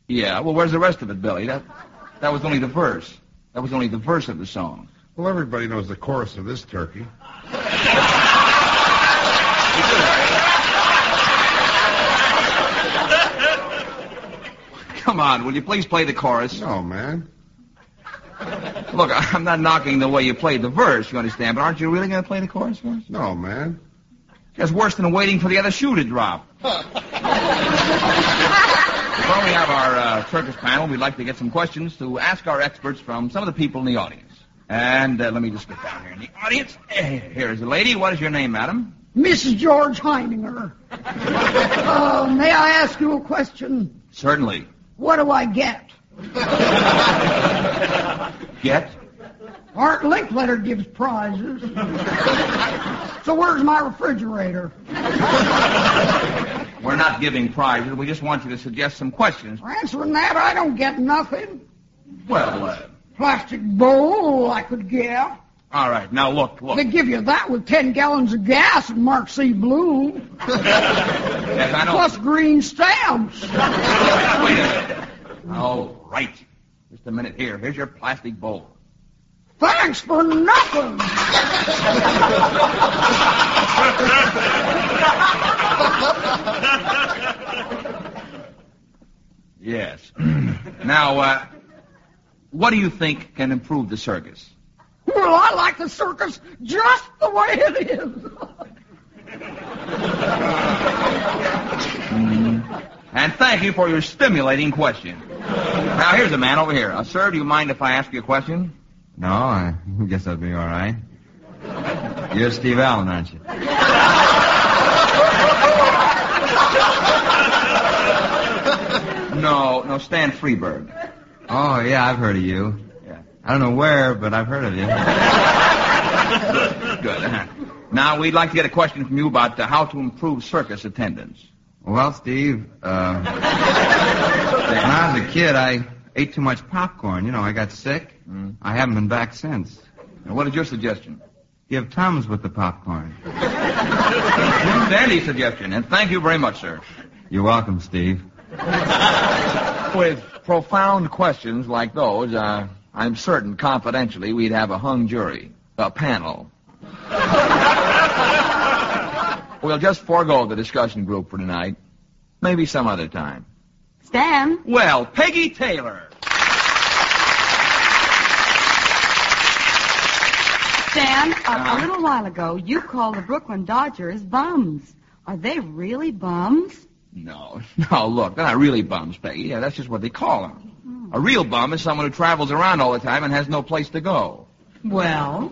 Yeah, well, where's the rest of it, Billy? That was only the verse. That was only the verse of the song. Well, everybody knows the chorus of this turkey. Come on, will you please play the chorus? No, man. Look, I'm not knocking the way you played the verse, you understand, but aren't you really going to play the chorus for us? No, man. That's worse than waiting for the other shoe to drop. Before we have our circus panel, we'd like to get some questions to ask our experts from some of the people in the audience. And let me just get down here in the audience. Here's the lady. What is your name, madam? Mrs. George Heininger. May I ask you a question? Certainly. What do I get? Get? Art Linkletter gives prizes. So where's my refrigerator? We're not giving prizes. We just want you to suggest some questions. For answering that, I don't get nothing. Well, Plastic bowl I could get. all right. Now, look. They give you that with 10 gallons of gas and Mark C. Bloom. Yes, I know. Plus green stamps. Wait a minute. All right. Just a minute here. Here's your plastic bowl. Thanks for nothing. Yes. Now, what do you think can improve the circus? Well, I like the circus just the way it is. And thank you for your stimulating question. Now, here's a man over here. Sir, do you mind if I ask you a question? No, I guess that'd be all right. You're Steve Allen, aren't you? No, Stan Freberg. Oh, yeah, I've heard of you. Yeah. I don't know where, but I've heard of you. Good. Now, we'd like to get a question from you about how to improve circus attendance. Well, Steve, when I was a kid, I ate too much popcorn. You know, I got sick. I haven't been back since. And what is your suggestion? Give Tums with the popcorn. Dandy's suggestion, and thank you very much, sir. You're welcome, Steve. With profound questions like those, I'm certain, confidentially, we'd have a hung jury, a panel. We'll just forego the discussion group for tonight. Maybe some other time. Stan? Well, Peggy Taylor. Stan, a little while ago, you called the Brooklyn Dodgers bums. Are they really bums? No, look, they're not really bums, Peggy. Yeah, that's just what they call them. A real bum is someone who travels around all the time and has no place to go. Well?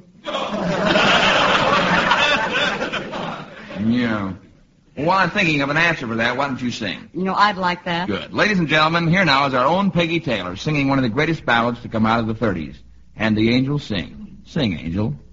Yeah. Well, while I'm thinking of an answer for that, why don't you sing? You know, I'd like that. Good. Ladies and gentlemen, here now is our own Peggy Taylor singing one of the greatest ballads to come out of the 30s. And the angels sing. Sing, angel.